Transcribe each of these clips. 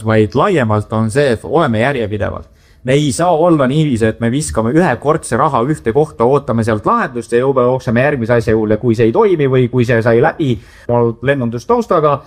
vaid laiemalt on see, et oleme järjepidevad. Me ei saa olla niiviisi, et me viskame ühekordse raha ühte kohta, ootame sealt lahendust ja juba jookseme järgmise asja juurde, kui see ei toimi või kui see sai läbi lennundustaustaga.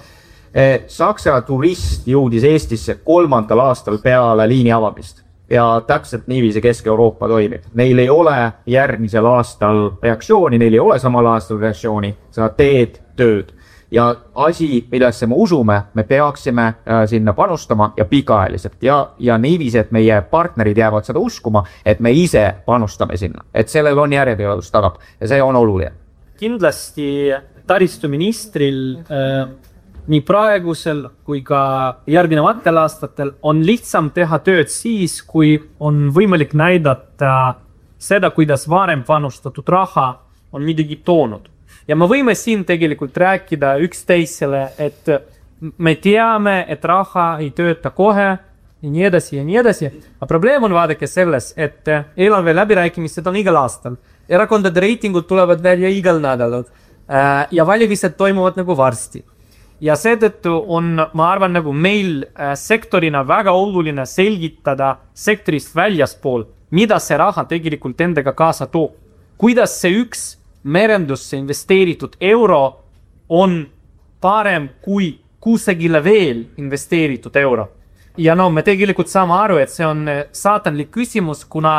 Saksa turist jõudis Eestisse 3. aastal peale liini avamist ja täpselt niiviisi Kesk-Euroopa toimib. Neil ei ole järgmisel aastal reaktsiooni, neil ei ole samal aastal reaktsiooni, sa teed tööd. Ja asi, millesse me usume, me peaksime sinna panustama ja pikaajaliselt ja niiviisi, et meie partnerid jäävad seda uskuma, et me ise panustame sinna, et sellel on järjepidevus tagab ja see on oluline. Kindlasti taristuministril nii praegusel kui ka järgnevatel aastatel on lihtsam teha tööd siis, kui on võimalik näidata seda, kuidas varem panustatud raha on midagi toonud. Ja me võime siin tegelikult rääkida üksteisele, et me teame, et raha ei tööta kohe ja nii edasi ja nii edasi. Aga probleem on vaadake selles, et eelarve läbirääkimised on igal aastal. Erakondade reitingud tulevad välja igal nädalal ja valimised toimuvad nagu varsti. Ja seetõttu on, ma arvan, nagu meil sektorina väga oluline selgitada sektorist väljaspool, mida see raha tegelikult endaga kaasa toob. Kuidas see üks merendusse investeeritud euro on parem kui kusagile veel investeeritud euro. Ja me tegelikult saame aru, et see on saatanlik küsimus, kuna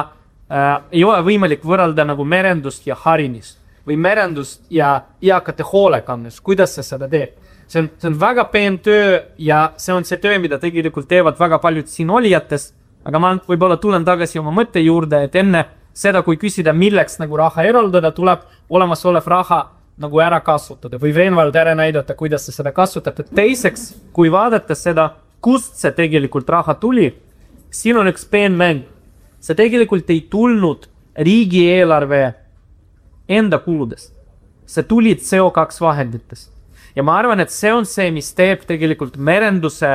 ei ole võimalik võrrelda nagu merendust ja harimist või merendust ja eakate hoolekannest. Kuidas see seda teeb? See on väga peen töö ja see on see töö, mida tegelikult teevad väga paljud siin olijatest, aga ma võib-olla tulen tagasi oma mõtte juurde, et enne seda, kui küsida, milleks nagu raha eraldada, tuleb olemasolev raha nagu ära kasutada või veenvalt ära näidata, kuidas see seda kasutada. Teiseks, kui vaadata seda, kust see tegelikult raha tuli, siin on üks peen mäng. See tegelikult ei tulnud riigieelarve enda kuludest. See tuli CO2 vahenditest. Ja ma arvan, et see on see, mis teeb tegelikult merenduse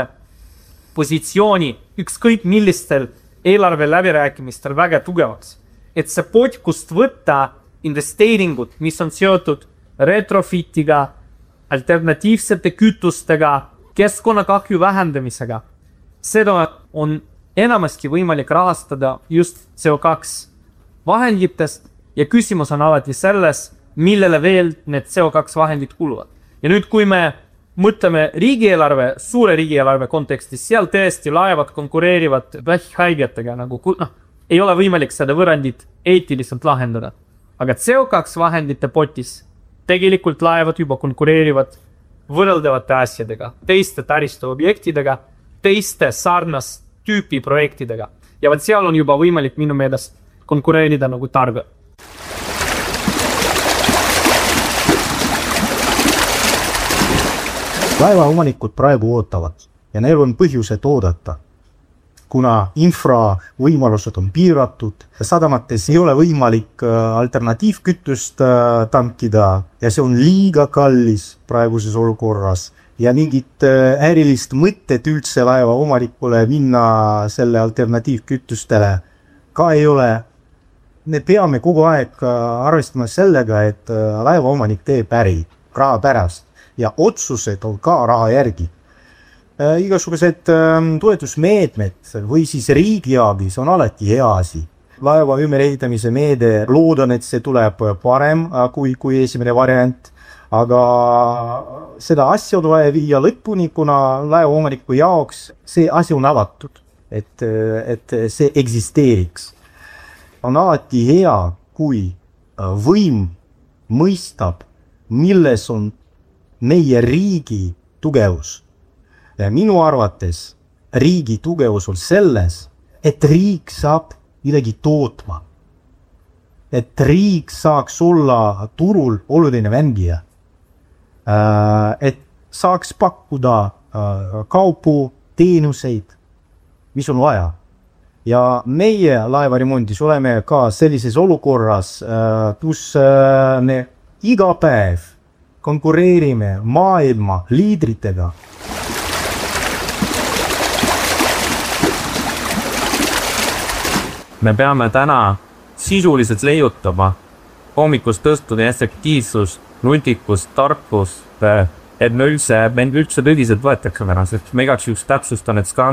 positsiooni ükskõik millistel eelarve läbirääkimistel väga tugevaks. Et see pot, kust võtta investeeringud, mis on seotud retrofitiga, alternatiivsete kütustega, keskkonnakahju vähendamisega. Seda on enamasti võimalik rahastada just CO2 vahenditest ja küsimus on alati selles, millele veel need CO2 vahendid kuluvad. Ja nüüd, kui me mõtleme riigieelarve, suure riigieelarve kontekstis, seal tõesti laevad konkureerivad vähkhaigetega nagu ei ole võimalik seda võrrandit eetiliselt lahendada. Aga CO2 vahendite potis tegelikult laevad juba konkureerivad võrreldavate asjadega, teiste taristu objektidega, teiste sarnast tüüpi projektidega. Ja vaat seal on juba võimalik minu meelest konkureerida nagu targa. Laevaomanikud praegu ootavad ja neil on põhjused oodata. Kuna infravõimalused on piiratud, sadamates ei ole võimalik alternatiivkütust tankida ja see on liiga kallis praeguses olukorras ja mingit ärilist mõtted üldse laeva omanikule minna selle alternatiivkütustele ka ei ole. Me peame kogu aeg arvestama sellega, et laeva omanik teeb äri raha pärast ja otsused on ka raha järgi. Igasugused toetusmeetmed või siis riigiabis on alati hea asi. Laeva ümberehitamise meede, loodan, et see tuleb parem kui esimene variant, aga seda asja on vaja viia lõpuni, kuna laeva omaniku jaoks see asi on avatud, et see eksisteeriks. On alati hea, kui võim mõistab, milles on meie riigi tugevus. Ja minu arvates riigi tugevus on selles, et riik saab midagi tootma. Et riik saaks olla turul oluline mängija. Et saaks pakkuda kaupu, teenuseid, mis on vaja. Ja meie laevarimondis oleme ka sellises olukorras, kus me iga päev konkureerime maailma liidritega. Me peame täna sisuliselt leiutama hommikust õhtuni efektiivsus, nutikust, tarkust, et me üldse tõdiselt võetakse täna, sest me igaks juhuks täpsustan, et